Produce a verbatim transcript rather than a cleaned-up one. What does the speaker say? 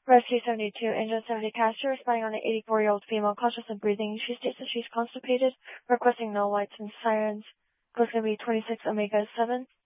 Rescue seventy-two, Engine seventy Caster, responding on an eighty-four-year-old female conscious and breathing. She states that she's constipated, requesting no lights and sirens. Code going to be twenty-six Omega seven.